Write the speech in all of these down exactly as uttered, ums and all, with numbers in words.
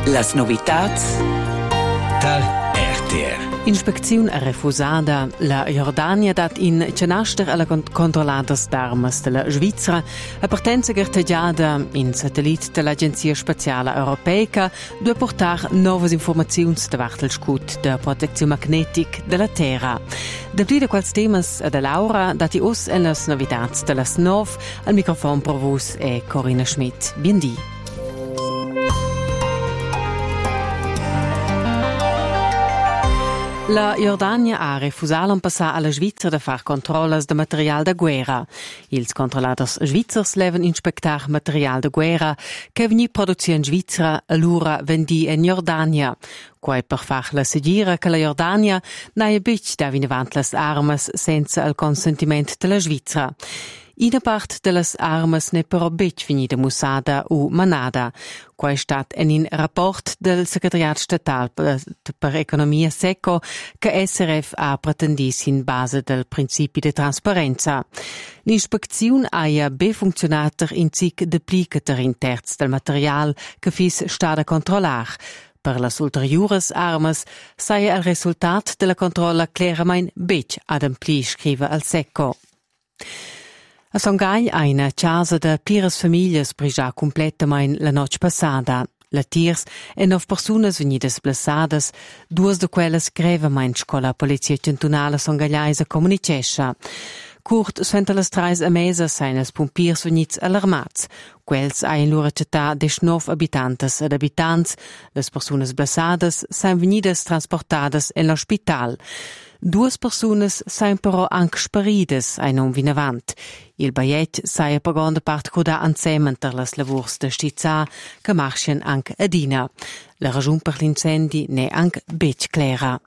Las novitats tal R T R. Inspeziun refusada. La Jordania dat in cenaster alla controlladas d'armas della Svizzera a partenza gerteggiada in satellit dell'Agenzia Spaziale Europeica due portar novas informaziuns davart il scut de protezione magnetic della Terra. Da pli de quals temas da Laura dati us en las novitats de las nov al microfon pro vos è Corinna Schmidt. Biendi. La Jordania ha refusato un passare alla Svizzera da far controllas de material da guerra. Ils controlladors svizzers levan inspectar material da guerra che veni produzione in Svizzera allora vendi in Jordania. Quai per farla seguire che la Jordania naia bic da vinavant las armas senza il consentimento della Svizzera. Una parte delle armas ne però bic finita musada o manada. Quai stat en in rapport del Segretariat Statal per, per Economia Secco che S R F ha pretendis in base del principi di trasparenza. L'inspezione ha be funzionater in zic deplicater in terz del material che fis stada controllar. Per las ulteriores armas sei il risultat della controlla claramente bic ad ampli, scrive al Secco. A Songhai una casa de plires famiglie sbrigia completamente la noche passada. La tiers e nov personas venidas blessadas, duas de quelles grevemente scola polizia centunala songhaiaisa comunicescha. Curt suente las trais a mesa sein els pompiers venits alarmats. Quels ha in lura città deschnov abitantes ed abitants. Les personas blessadas sein venidas transportadas en l'hospital. Duas personas sain però anche sparides ai non vinavant. Il baiet sai per grande part coda ansementer las lavurs de stizza che marchen anche adina. La ragione per l'incendi ne anche bec clara.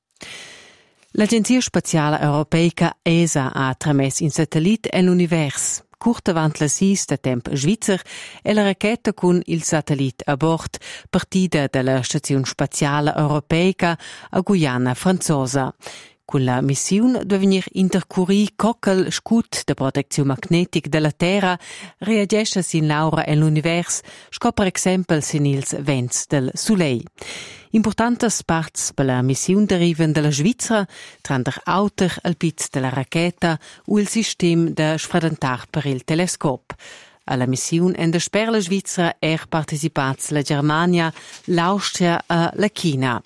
L'Agenzia Spaziale Europeica E S A ha trames in satellit en l'univers. Curt avant la sis de temp svizzer e la racchetta con il satellit a bord partida della Stazione Spaziale Europeica a Guyana Franzosa. Con la missione deve venir intercurri cockel scut de protezione magnetic della Terra reagisce sin Laura en l'univers, sco per exempel sin ils vents del Soleil. Importantes parts per la missione deriven della Svizzera, tran der auter al pizz della racchetta o il sistema de sfradentar per il telescop. Alla missione en de sper la Svizzera er participats la Germania, l'Austria e la China.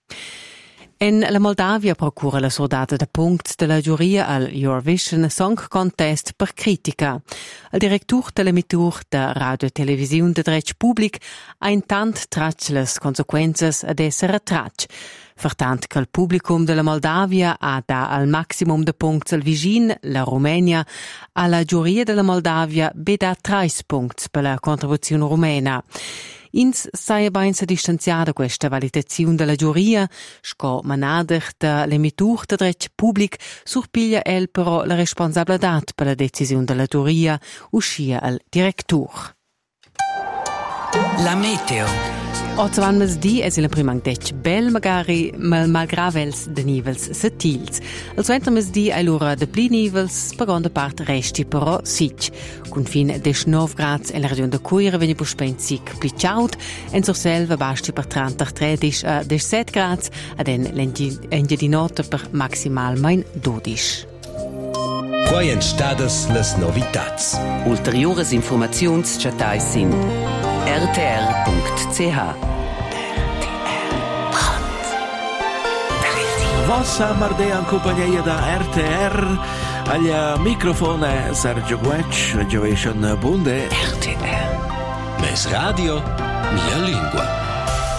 En la Moldavia procura la soldata de punct della giuria al Eurovision Song Contest per critica. Il direttur dell'emitur da radio e televisione de dretg public ha intant trac les consequences ad essere trac. Vertant che il publicum della Moldavia ha da al maximum de punts al vicin, la Romania, alla giuria della Moldavia beda trais punts per la contribuzione rumena. Ins sei bainsa distanziata questa valutazione della giuria, sco manader da l'emitur da dretg public surpiglia el però la responsabilità per la decisione della giuria uscia al direttur. La meteo. Oggi van mes di es il primo dec bel magari mal malgravels de nivels setils. Al suenter mes di allora de pli nivels per grande part resti però sic. Con fin diciannove gradi en la regione de Cuira veni puspen sic pli ciaud, en sur selva basti per trentatredici a diciassette gradi, ad en l'engia di notte per maximal main dodici. Quai en stadas las novitats. Ulteriores informaziuns chatai sin r t r punct c h. Vossa Mardea in compagnia da R T R, al microfono Sergio Guec, Gioation Bunde. R T R. Mes radio, mia lingua.